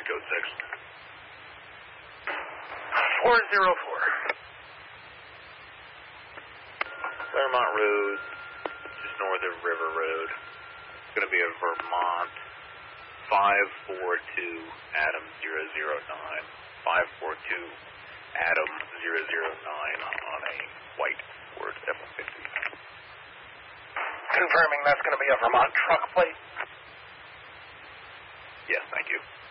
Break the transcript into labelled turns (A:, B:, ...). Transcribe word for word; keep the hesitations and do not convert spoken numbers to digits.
A: Area code six.
B: four zero four.
A: Claremont Road, just north of River Road. It's going to be a Vermont five four two Adam zero zero nine. five four two Adam zero zero nine on a white Ford F one fifty.
B: Confirming that's going to be a Vermont truck plate.
A: Yes, thank you.